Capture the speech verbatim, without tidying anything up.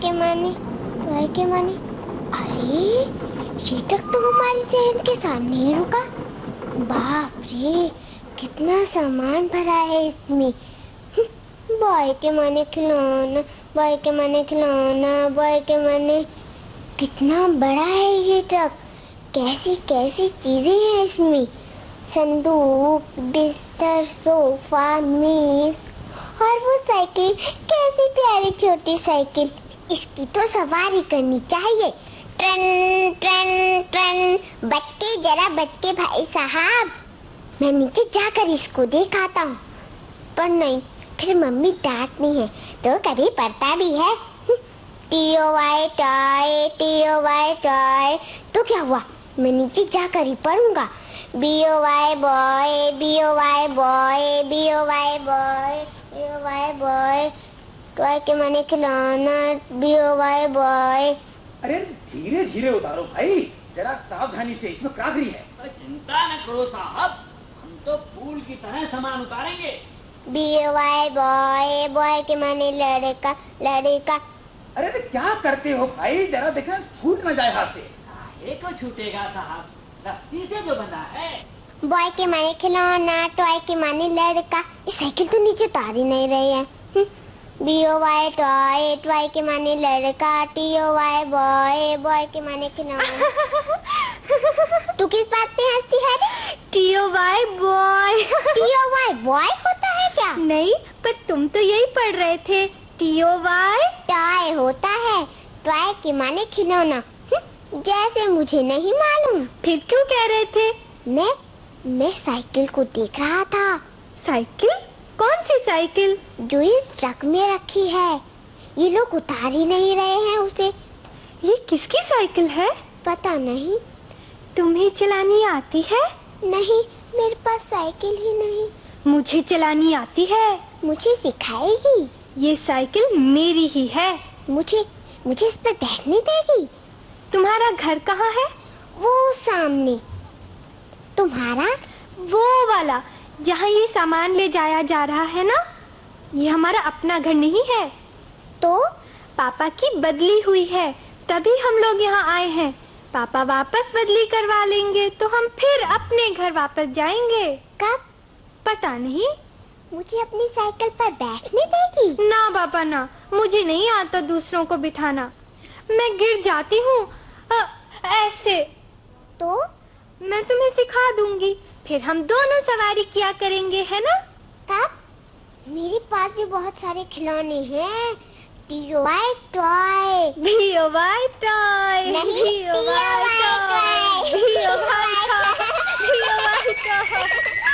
के माने टॉय के माने। अरे ये ट्रक तो हमारे शहर के सामने ही रुका। बाप रे, कितना सामान भरा है इसमें। बॉय के माने खिलौना, बॉय के माने खिलौना, बॉय के माने। कितना बड़ा है ये ट्रक, कैसी कैसी चीजें हैं इसमें। संदूक, बिस्तर, सोफा, मेज और वो साइकिल, कैसी प्यारी छोटी साइकिल। इसकी तो सवारी करनी चाहिए। ट्रन ट्रन ट्रन, बच के जरा बच के भाई साहब। मैं नीचे जाकर इसको दिखाता हूँ, पर नहीं, फिर मम्मी डांटनी है तो कभी पढ़ता भी है। TO Y toy, TO Y toy. तो क्या हुआ, मैं नीचे जाकर ही पढ़ूंगा। BO Y boy, BO Y boy, BO Y boy, BO Y boy. Toy के माने खिलौना, बीओ वाई बॉय। अरे धीरे धीरे उतारो भाई, जरा सावधानी से, इसमें क्राकरी है। अरे चिंता न करो साहब, हम तो फूल की तरह सामान उतारेंगे। बीओ वाई बॉय, बॉय के माने लड़का, लड़का। अरे क्या करते हो भाई, जरा देखना छूट न जाए हाथ से। काहे को छूटेगा साहब, रस्सी से जो बंधा है। बॉय के माने खिलौना, टॉय के माने लड़का। ये साइकिल तो नीचे उतार ही नहीं रही है। बीओ वाई टॉय, टॉय के माने लड़का, टीओ वाई बॉय, बॉय के माने खिलौना। तू किस बात पे हंसती है रे? TO Y boy. TO Y boy होता है क्या? नहीं, पर तुम तो यही पढ़ रहे थे। टीओ वाई टॉय होता है, टॉय के माने खिलौना। जैसे मुझे नहीं मालूम। फिर क्यों कह रहे थे? मैं मैं साइकिल को देख रहा था। साइकिल? कौन सी साइकिल? जो इस ट्रक में रखी है। ये लोग उतार ही नहीं रहे हैं उसे। ये किसकी साइकिल है? पता नहीं। तुम्हें चलानी आती है? नहीं, मेरे पास साइकिल ही नहीं। मुझे चलानी आती है। मुझे सिखाएगी? ये साइकिल मेरी ही है। मुझे मुझे इस पर बैठने देगी? तुम्हारा घर कहाँ है? वो सामने। तुम्हारा? वो वाला जहाँ ये सामान ले जाया जा रहा है ना। ये हमारा अपना घर नहीं है। तो पापा की बदली हुई है, तभी हम लोग यहाँ आए हैं। पापा वापस बदली करवा लेंगे तो हम फिर अपने घर वापस जाएंगे। कब? पता नहीं। मुझे अपनी साइकिल पर बैठने देगी? ना पापा ना, मुझे नहीं आता दूसरों को बिठाना। मैं गिर जाती हूँ ऐसे। तो मैं तुम्हें सिखा दूंगी, फिर हम दोनों सवारी किया करेंगे, है ना? कब? मेरे पास भी बहुत सारे खिलौने हैं। TO Y toy, BO Y toy, नहीं, टीओ वाई